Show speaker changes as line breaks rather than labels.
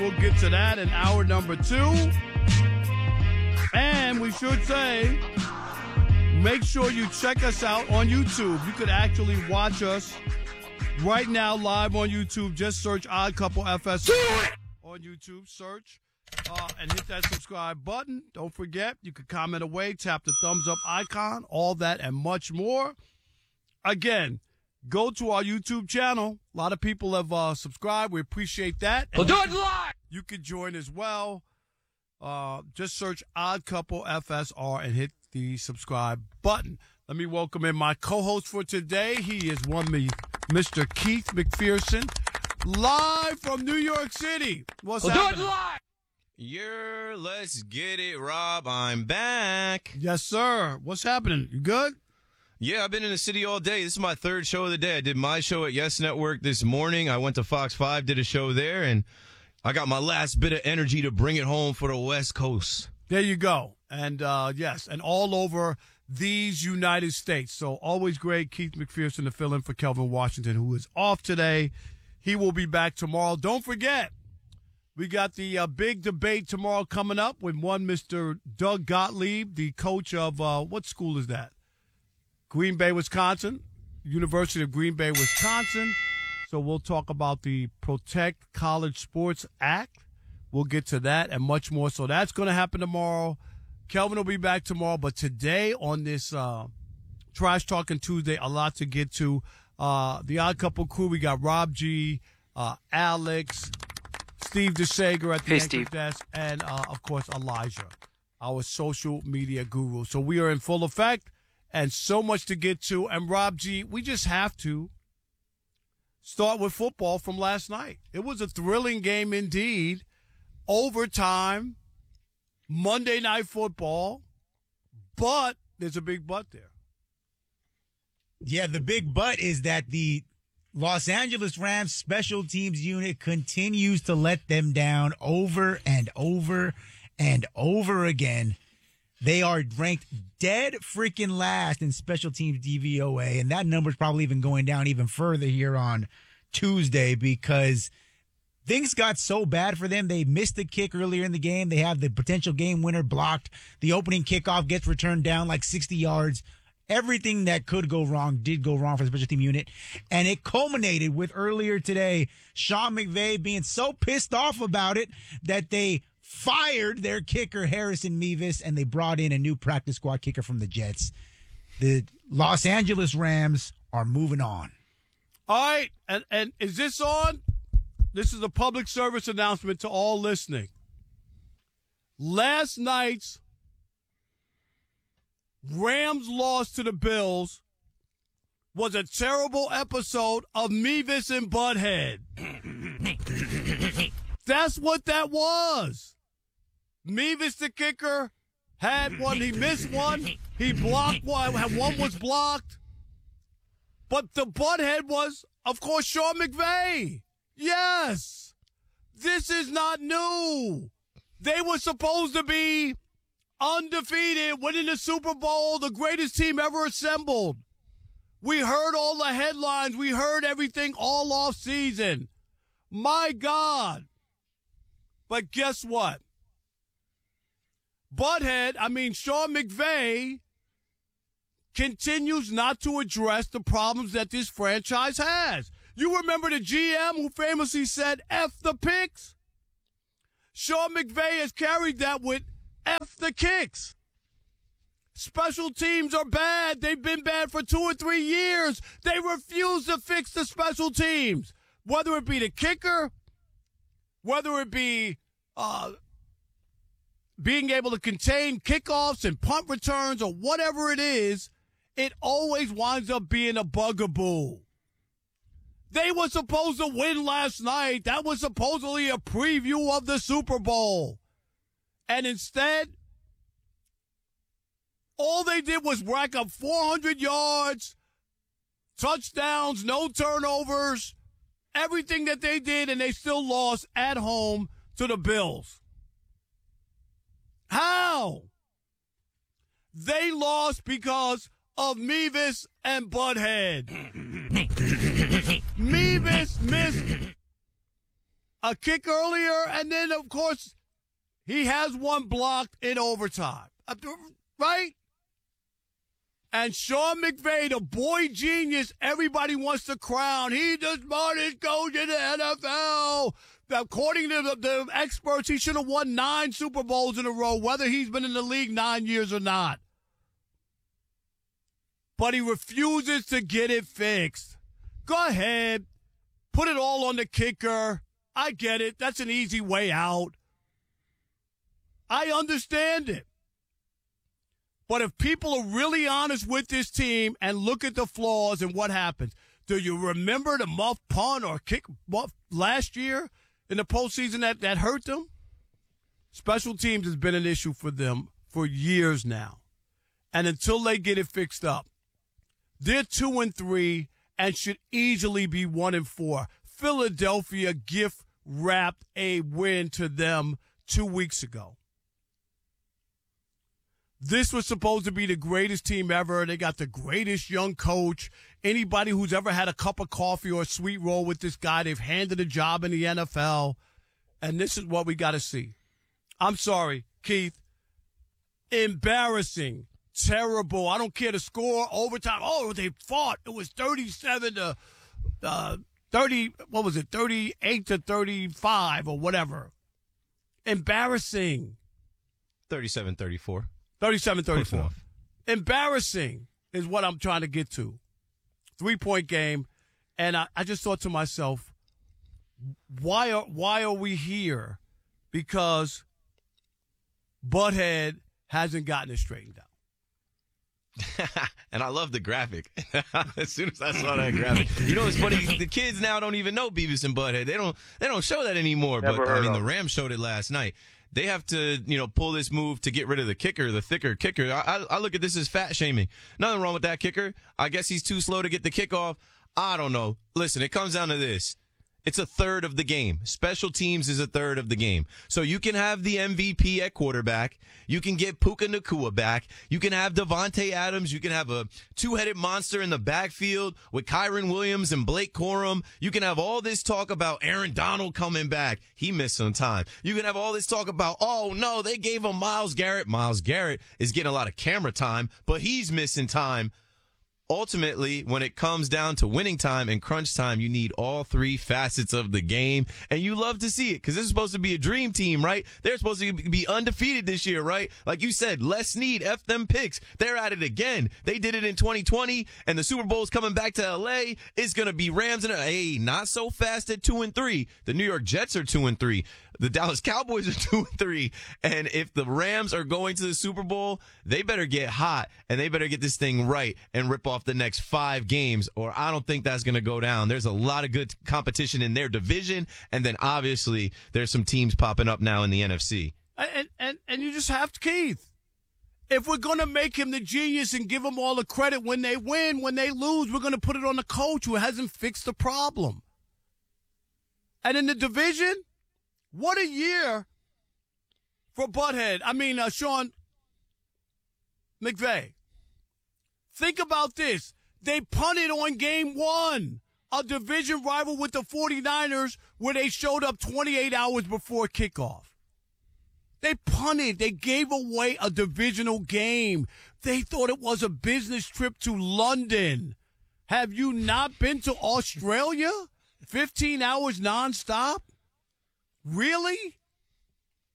We'll get to that in hour number 2. And we should say, make sure you check us out on YouTube. You could actually watch us right now live on YouTube. Just search Odd Couple FS on YouTube. Search and hit that subscribe button. Don't forget, you can comment away, tap the thumbs up icon, all that and much more. Again, go to our YouTube channel. A lot of people have subscribed. We appreciate that.
We'll do it live.
You can join as well. Just search Odd Couple FSR and hit the subscribe button. Let me welcome in my co-host for today. He is Mr. Keith McPherson, live from New York City. What's happening?
Do it live.
Let's get it, Rob. I'm back.
Yes, sir. What's happening? You good?
Yeah, I've been in the city all day. This is my third show of the day. I did my show at Yes Network this morning. I went to Fox 5, did a show there, and I got my last bit of energy to bring it home for the West Coast.
There you go. And, yes, and all over these United States. So always great, Keith McPherson, to fill in for Kelvin Washington, who is off today. He will be back tomorrow. Don't forget, we got the big debate tomorrow coming up with one Mr. Doug Gottlieb, the coach of, what school is that? Green Bay, Wisconsin, University of Green Bay, Wisconsin. So we'll talk about the Protect College Sports Act. We'll get to that and much more. So that's going to happen tomorrow. Kelvin will be back tomorrow. But today on this Trash Talking Tuesday, a lot to get to. The Odd Couple crew, we got Rob G, Alex, Steve DeSager at the anchor desk, and, of course, Elijah, our social media guru. So we are in full effect and so much to get to. And, Rob G, we just have to start with football from last night. It was a thrilling game indeed. Overtime, Monday Night Football, but there's a big but there.
Yeah, the big but is that the Los Angeles Rams special teams unit continues to let them down over and over and over again. They are ranked dead freaking last in special teams DVOA, and that number's probably even going down even further here on Tuesday because things got so bad for them. They missed the kick earlier in the game. They have the potential game winner blocked. The opening kickoff gets returned down like 60 yards. Everything that could go wrong did go wrong for the special team unit. And it culminated with earlier today, Sean McVay being so pissed off about it that they fired their kicker, Harrison Mevis, and they brought in a new practice squad kicker from the Jets. The Los Angeles Rams are moving on.
All right. And is this on? This is a public service announcement to all listening. Last night's Rams loss to the Bills was a terrible episode of Mevis and Butthead. That's what that was. Mevis, the kicker, had one. He missed one. He blocked one. One was blocked. But the Butthead was, of course, Sean McVay. Yes. This is not new. They were supposed to be undefeated, winning the Super Bowl, the greatest team ever assembled. We heard all the headlines. We heard everything all off season. My God. But guess what? Sean McVay continues not to address the problems that this franchise has. You remember the GM who famously said, F the picks? Sean McVay has carried that with F the kicks. Special teams are bad. They've been bad for 2 or 3 years. They refuse to fix the special teams. Whether it be the kicker, whether it be being able to contain kickoffs and punt returns or whatever it is, it always winds up being a bugaboo. They were supposed to win last night. That was supposedly a preview of the Super Bowl. And instead, all they did was rack up 400 yards, touchdowns, no turnovers, everything that they did, and they still lost at home to the Bills. How? They lost because of Mevis and Butthead. Mevis missed a kick earlier, and then, of course, he has one blocked in overtime. Right? And Sean McVay, the boy genius, everybody wants to crown. He's the smartest coach in the NFL. According to the experts, he should have won 9 Super Bowls in a row, whether he's been in the league 9 years or not. But he refuses to get it fixed. Go ahead. Put it all on the kicker. I get it. That's an easy way out. I understand it. But if people are really honest with this team and look at the flaws and what happens, do you remember the muff punt or kick muff last year in the postseason that hurt them? Special teams has been an issue for them for years now. And until they get it fixed up, they're 2-3 and should easily be 1-4. Philadelphia gift wrapped a win to them 2 weeks ago. This was supposed to be the greatest team ever. They got the greatest young coach. Anybody who's ever had a cup of coffee or a sweet roll with this guy, they've handed a job in the NFL. And this is what we got to see. I'm sorry, Keith. Embarrassing. Terrible. I don't care the score, overtime. Oh, they fought. It was 37 to 30. What was it? 38 to 35 or whatever. Embarrassing.
37-34.
37-34. Embarrassing is what I'm trying to get to. 3-point game. And I just thought to myself, why are we here? Because Butthead hasn't gotten it straightened out.
And I love the graphic. As soon as I saw that graphic, you know, it's funny. The kids now don't even know Beavis and Butthead. They don't show that anymore.
Never
but I mean,
of.
the Rams showed it last night. They have to, pull this move to get rid of the kicker, the thicker kicker. I look at this as fat shaming. Nothing wrong with that kicker. I guess he's too slow to get the kickoff. I don't know. Listen, it comes down to this. It's a third of the game. Special teams is a third of the game. So you can have the MVP at quarterback. You can get Puka Nacua back. You can have Devontae Adams. You can have a two-headed monster in the backfield with Kyron Williams and Blake Corum. You can have all this talk about Aaron Donald coming back. He missed some time. You can have all this talk about, oh, no, they gave him Myles Garrett. Myles Garrett is getting a lot of camera time, but he's missing time. Ultimately, when it comes down to winning time and crunch time, you need all three facets of the game, and you love to see it because this is supposed to be a dream team, right? They're supposed to be undefeated this year, right? Like you said, Les Snead, F them picks. They're at it again. They did it in 2020, and the Super Bowl's coming back to L.A. It's going to be Rams and not so fast at 2-3. The New York Jets are 2-3. The Dallas Cowboys are 2-3. And if the Rams are going to the Super Bowl, they better get hot and they better get this thing right and rip off the next 5 games, or I don't think that's going to go down. There's a lot of good competition in their division. And then obviously there's some teams popping up now in the NFC.
And you just have to, Keith. If we're going to make him the genius and give him all the credit when they win, when they lose, we're going to put it on the coach who hasn't fixed the problem. And in the division, what a year for Butthead. I mean, Sean McVay. Think about this. They punted on game 1, a division rival with the 49ers, where they showed up 28 hours before kickoff. They punted. They gave away a divisional game. They thought it was a business trip to London. Have you not been to Australia? 15 hours nonstop? Really?